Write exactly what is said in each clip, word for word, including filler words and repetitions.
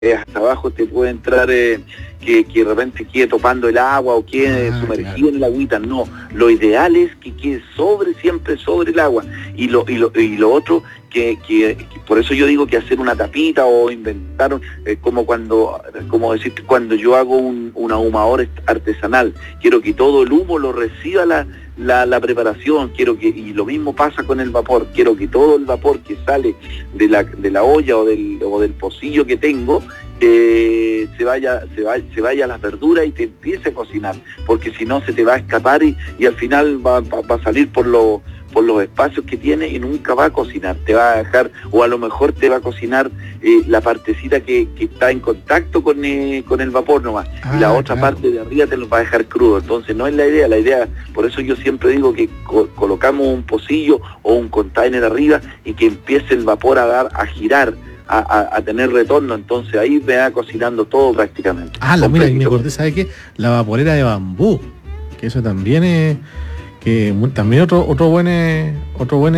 hasta abajo te puede entrar eh, que, que de repente quede topando el agua o quede ah, sumergido claro. en el agüita. No, lo ideal es que quede sobre, siempre sobre el agua. Y lo, y lo, y lo otro, que, que, que por eso yo digo que hacer una tapita o inventar, eh, como cuando, como decir, cuando yo hago un, un ahumador artesanal, quiero que todo el humo lo reciba la, la, la preparación, quiero que, y lo mismo pasa con el vapor, quiero que todo el vapor que sale de la, de la olla o del, o del pocillo que tengo, Eh, se vaya se vaya, se vaya a las verduras y te empiece a cocinar, porque si no se te va a escapar y, y al final va, va, va a salir por, lo, por los espacios que tiene y nunca va a cocinar, te va a dejar, o a lo mejor te va a cocinar eh, la partecita que, que está en contacto con, eh, con el vapor nomás, ah, y la otra claro. parte de arriba te lo va a dejar crudo. Entonces no es la idea, la idea, por eso yo siempre digo que co colocamos un pocillo o un container arriba y que empiece el vapor a dar, a girar, A, a, a tener retorno, entonces ahí me va cocinando todo prácticamente. Ah, la, mira, y me acordé, ¿sabe qué? La vaporera de bambú, que eso también es, que también otro otro buen otro buen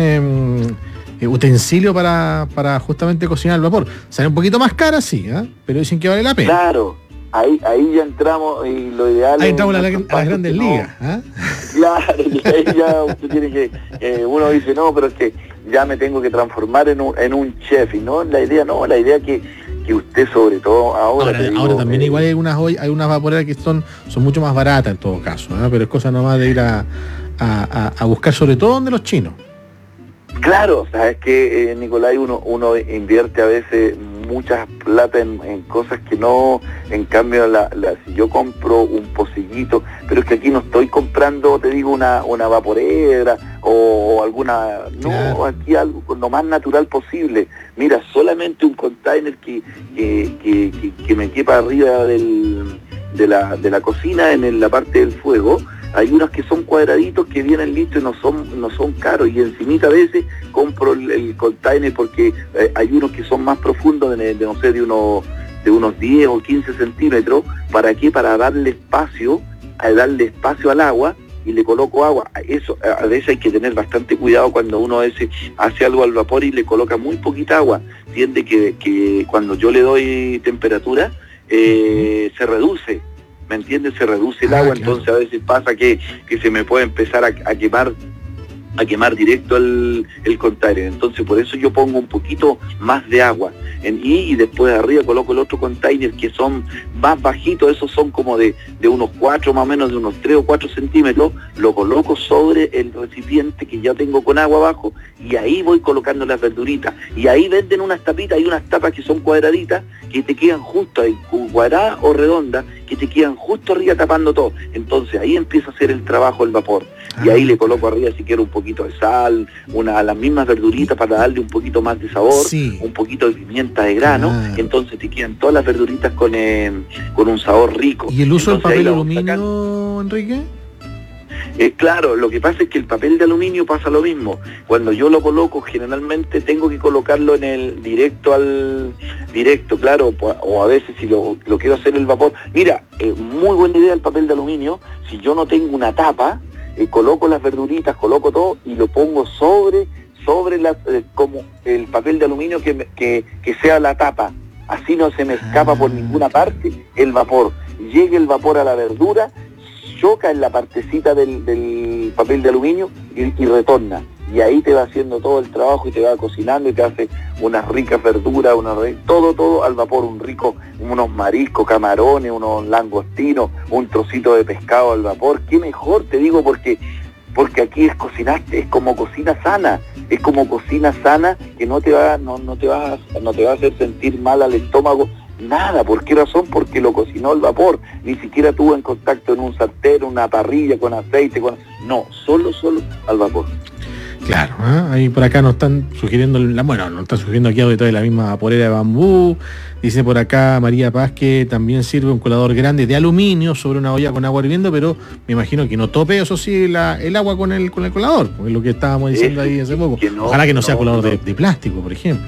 eh, utensilio para, para justamente cocinar el vapor. Sale un poquito más cara, sí, ¿eh? Pero dicen que vale la pena. Claro, ahí ahí ya entramos y lo ideal ahí es... entramos a, la, a las grandes ligas, ¿eh? Claro, y ahí ya usted tiene que, eh, uno dice, no, pero es que ya me tengo que transformar en un, en un chef, y no, la idea no, la idea que, que usted sobre todo ahora... Ahora, digo, ahora también eh, igual hay unas hay unas vaporeras que son, son mucho más baratas en todo caso, ¿eh? Pero es cosa nomás de ir a, a, a buscar sobre todo donde los chinos. Claro, sabes que eh, Nicolai, uno, uno invierte a veces muchas plata en, en cosas que no, en cambio la, la, si yo compro un pocillito, pero es que aquí no estoy comprando, te digo, una, una vaporera o, o alguna, no, claro. Aquí algo con lo más natural posible. Mira, solamente un container que, que, que, que, que me quepa arriba del, de, la, de la cocina, en el, la parte del fuego. Hay unos que son cuadraditos que vienen listos y no son no son caros, y encimita a veces compro el, el container porque eh, hay unos que son más profundos, de, de no sé, de unos de unos diez o quince centímetros. ¿Para qué? Para darle espacio, a darle espacio al agua, y le coloco agua. Eso a veces hay que tener bastante cuidado cuando uno ese, hace algo al vapor y le coloca muy poquita agua. Entiende que, que cuando yo le doy temperatura eh, se reduce. ¿Me entiendes? Se reduce el ah, agua, claro. Entonces a veces pasa que, que se me puede empezar a, a quemar a quemar directo el, el container. Entonces por eso yo pongo un poquito más de agua en, y, y después de arriba coloco el otro container que son más bajitos, esos son como de, de unos cuatro, más o menos de unos tres o cuatro centímetros, lo coloco sobre el recipiente que ya tengo con agua abajo, y ahí voy colocando las verduritas, y ahí venden unas tapitas, hay unas tapas que son cuadraditas, que te quedan justo ahí, cuadradas o redondas, que te quedan justo arriba tapando todo. Entonces ahí empieza a hacer el trabajo el vapor, y ahí le coloco arriba si quiero un poquito de sal, una las mismas verduritas para darle un poquito más de sabor, sí. Un poquito de pimienta de grano, ah. Entonces te quedan todas las verduritas con, eh, con un sabor rico. ¿Y el uso entonces, del papel aluminio, Enrique? Eh, claro, lo que pasa es que el papel de aluminio pasa lo mismo. Cuando yo lo coloco, generalmente tengo que colocarlo en el directo al directo, claro, o a veces si lo, lo quiero hacer el vapor. Mira, eh, muy buena idea el papel de aluminio. Si yo no tengo una tapa, eh, coloco las verduritas, coloco todo y lo pongo sobre sobre la, eh, como el papel de aluminio que, me, que, que sea la tapa. Así no se me escapa ah. por ninguna parte el vapor. Llega el vapor a la verdura, choca en la partecita del, del papel de aluminio y, y retorna. Y ahí te va haciendo todo el trabajo y te va cocinando y te hace unas ricas verduras, una, todo, todo al vapor, un rico, unos mariscos, camarones, unos langostinos, un trocito de pescado al vapor. Qué mejor, te digo, porque porque aquí es cocinaste, es como cocina sana, es como cocina sana que no te va, no, no te va, no te va a hacer sentir mal al estómago. Nada, ¿por qué razón? Porque lo cocinó el vapor, ni siquiera tuvo en contacto en un sartén, una parrilla con aceite, con... no, solo, solo al vapor. Claro, ¿eh? Ahí por acá nos están sugiriendo, la, bueno, nos están sugiriendo aquí de la misma vaporera de bambú. Dice por acá María Paz que también sirve un colador grande de aluminio sobre una olla con agua hirviendo, pero me imagino que no tope, eso sí, la, el agua con el con el colador, porque es lo que estábamos diciendo ahí hace poco. Que no, ojalá que no, no sea colador no. de, de plástico, por ejemplo.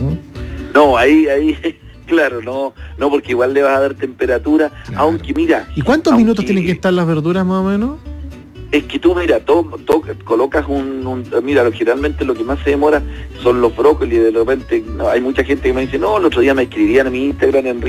No, no ahí, ahí... Claro, no, no, porque igual le vas a dar temperatura, claro. Aunque mira... ¿Y cuántos aunque... minutos tienen que estar las verduras más o menos? Es que tú, mira, to, to, colocas un, un... Mira, generalmente lo que más se demora son los brócolis, de repente no, hay mucha gente que me dice, no, el otro día me escribían en mi Instagram, en